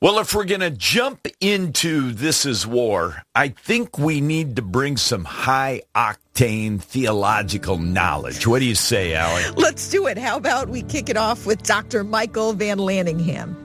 Well, if we're going to jump into This Is War, I think we need to bring some high-octane theological knowledge. What do you say, Allie? Let's do it. How about we kick it off with Dr. Michael Van Lanningham?